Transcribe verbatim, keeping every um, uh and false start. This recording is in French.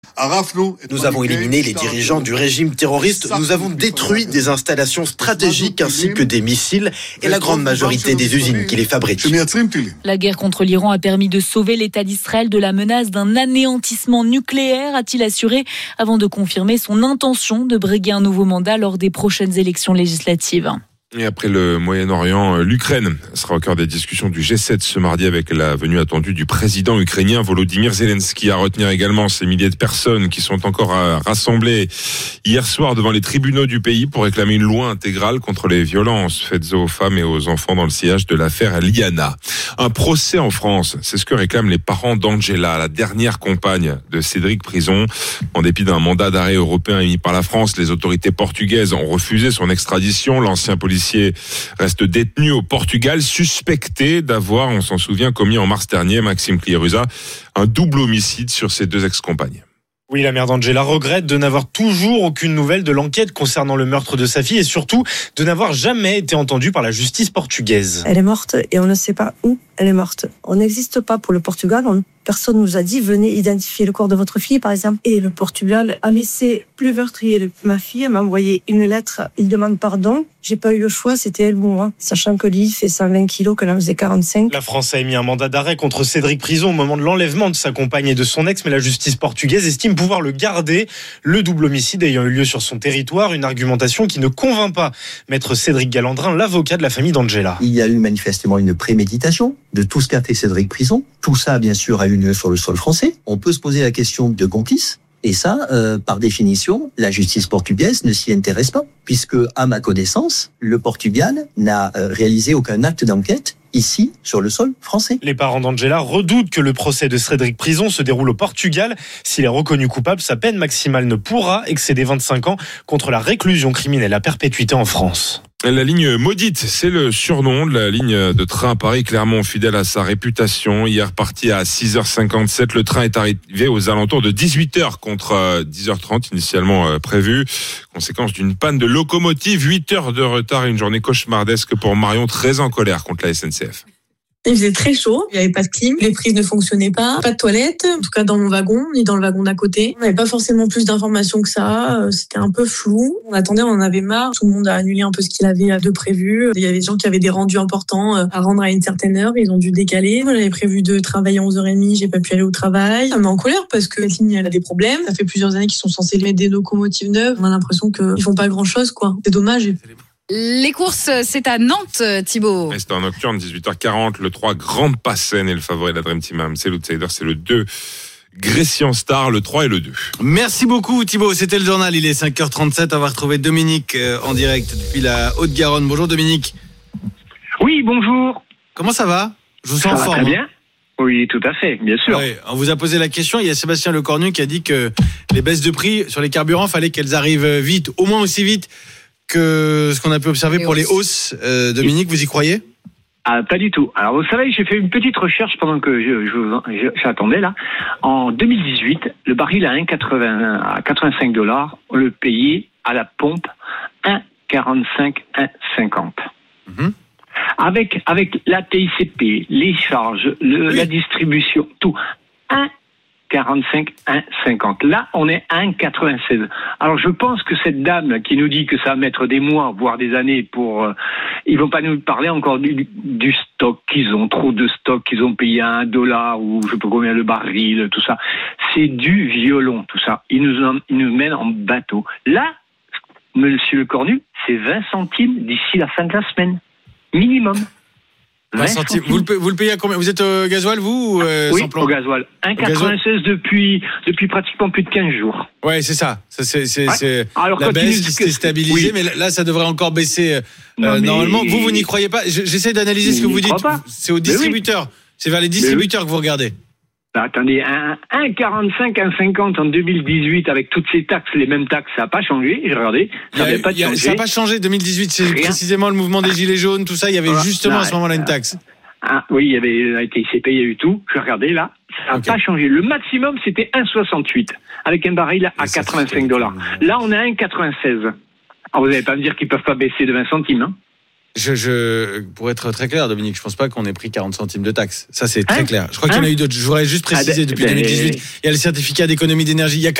Nous avons éliminé les dirigeants du régime terroriste, nous avons détruit des installations stratégiques ainsi que des missiles et la grande majorité des usines qui les fabriquent. La guerre contre l'Iran a permis de sauver l'État d'Israël de la menace d'un anéantissement nucléaire, a-t-il assuré, avant de confirmer son intention de briguer un nouveau mandat lors des prochaines élections législatives. Et après le Moyen-Orient, l'Ukraine sera au cœur des discussions du G sept ce mardi avec la venue attendue du président ukrainien Volodymyr Zelensky. À retenir également ces milliers de personnes qui sont encore rassemblées hier soir devant les tribunaux du pays pour réclamer une loi intégrale contre les violences faites aux femmes et aux enfants dans le sillage de l'affaire Liana. Un procès en France, c'est ce que réclament les parents d'Angela, la dernière compagne de Cédric Prison. En dépit d'un mandat d'arrêt européen émis par la France, les autorités portugaises ont refusé son extradition. L'ancien policier reste détenu au Portugal, suspecté d'avoir, on s'en souvient, commis en mars dernier, Maxime Cliérusa, un double homicide sur ses deux ex-compagnes. Oui, la mère d'Angela regrette de n'avoir toujours aucune nouvelle de l'enquête concernant le meurtre de sa fille et surtout de n'avoir jamais été entendue par la justice portugaise. Elle est morte et on ne sait pas où elle est morte. On n'existe pas pour le Portugal. On, personne nous a dit venez identifier le corps de votre fille, par exemple. Et le Portugal a laissé plus meurtrier ma fille. Elle m'a envoyé une lettre. Il demande pardon. J'ai pas eu le choix, c'était elle ou moi. Sachant que Lily fait cent vingt kilos, qu'elle en faisait quarante-cinq. La France a émis un mandat d'arrêt contre Cédric Prison au moment de l'enlèvement de sa compagne et de son ex, mais la justice portugaise estime pouvoir le garder. Le double homicide ayant eu lieu sur son territoire, une argumentation qui ne convainc pas Maître Cédric Galandrin, l'avocat de la famille d'Angela. Il y a eu manifestement une préméditation de tout ce qu'a fait Cédric Prison. Tout ça, bien sûr, a eu lieu sur le sol français. On peut se poser la question de complice. Et ça, euh, par définition, la justice portugaise ne s'y intéresse pas, puisque, à ma connaissance, le Portugal n'a euh, réalisé aucun acte d'enquête ici, sur le sol français. Les parents d'Angela redoutent que le procès de Cédric Prison se déroule au Portugal. S'il est reconnu coupable, sa peine maximale ne pourra excéder vingt-cinq ans contre la réclusion criminelle à perpétuité en France. La ligne maudite, c'est le surnom de la ligne de train Paris-Clermont, fidèle à sa réputation. Hier parti à six heures cinquante-sept, le train est arrivé aux alentours de dix-huit heures contre dix heures trente initialement prévu. Conséquence d'une panne de locomotive, huit heures de retard et une journée cauchemardesque pour Marion, très en colère contre la S N C F. Il faisait très chaud, il n'y avait pas de clim, les prises ne fonctionnaient pas, pas de toilette, en tout cas dans mon wagon, ni dans le wagon d'à côté. On n'avait pas forcément plus d'informations que ça, c'était un peu flou. On attendait, on en avait marre, tout le monde a annulé un peu ce qu'il avait de prévu. Il y avait des gens qui avaient des rendus importants à rendre à une certaine heure, ils ont dû décaler. Moi, j'avais prévu de travailler à onze heures trente, j'ai pas pu aller au travail. Ça me met en colère parce que la ligne, elle a des problèmes. Ça fait plusieurs années qu'ils sont censés mettre des locomotives neuves. On a l'impression qu'ils font pas grand chose, quoi. C'est dommage. Les courses, c'est à Nantes, Thibaut. C'est en nocturne, dix-huit heures quarante. Le trois, Grande Passen est le favori de la Dream Team A M C. L'outsider, c'est le deux, Grecian Star, le trois et le deux. Merci beaucoup, Thibaut. C'était le journal. Il est cinq heures trente-sept. On va retrouver Dominique en direct depuis la Haute-Garonne. Bonjour, Dominique. Oui, bonjour. Comment ça va? Je vous sens ça en va forme. Très bien. Oui, tout à fait, bien sûr. Ouais, on vous a posé la question. Il y a Sébastien Lecornu qui a dit que les baisses de prix sur les carburants, fallait qu'elles arrivent vite, au moins aussi vite que ce qu'on a pu observer les pour hausses. les hausses. Euh, Dominique, vous y croyez? Ah, pas du tout. Alors, vous savez, j'ai fait une petite recherche pendant que je, je, je, j'attendais là. En deux mille dix-huit, le baril à un virgule quatre-vingts, à quatre-vingt-cinq dollars, on le payait à la pompe un virgule quarante-cinq, un virgule cinquante. Mm-hmm. Avec, avec la T I C P, les charges, le, oui. la distribution, tout. un virgule quarante-cinq, un virgule cinquante. Là, on est à un virgule quatre-vingt-seize. Alors, je pense que cette dame qui nous dit que ça va mettre des mois, voire des années pour... Euh, ils vont pas nous parler encore du, du stock qu'ils ont, trop de stock qu'ils ont payé à un dollar ou je sais pas combien le baril, tout ça. C'est du violon, tout ça. Ils nous, en, ils nous mènent en bateau. Là, Monsieur Lecornu, c'est vingt centimes d'ici la fin de la semaine. Minimum. vingt centimes. Vous, le, vous le payez à combien? Vous êtes au gasoil, vous ou euh, Oui, sans plan? au gasoil. un virgule quatre-vingt-seize depuis, depuis pratiquement plus de quinze jours. Ouais, c'est ça. ça c'est c'est, ouais. c'est Alors, la baisse nous... qui s'est stabilisée, oui. mais là, ça devrait encore baisser euh, non, mais... normalement. Vous, vous n'y croyez pas? J'essaie d'analyser mais ce que vous dites. Pas. C'est aux distributeurs. Oui. C'est vers les distributeurs oui. que vous regardez. Bah, attendez, un virgule quarante-cinq, un virgule cinquante en deux mille dix-huit avec toutes ces taxes, les mêmes taxes, ça n'a pas changé. J'ai regardé, ça n'avait pas changé. Ça n'a pas changé. deux mille dix-huit, c'est Rien. précisément le mouvement des Gilets jaunes, tout ça. Il y avait voilà. justement non, à ce moment-là une taxe. Ah, oui, il y avait la T I C P, il y a eu tout. Je regardais là, ça n'a okay. pas changé. Le maximum, c'était un virgule soixante-huit avec un baril à quatre-vingt-cinq dollars. Là, on est à un virgule quatre-vingt-seize. Alors, vous n'allez pas me dire qu'ils ne peuvent pas baisser de vingt centimes, hein? Je, je, pour être très clair, Dominique, je pense pas qu'on ait pris quarante centimes de taxes. Ça, c'est très Hein clair. Je crois qu'il y hein en a eu d'autres. Je voudrais juste préciser, ah ben, depuis ben, deux mille dix-huit, il y a le certificat d'économie d'énergie. Il y a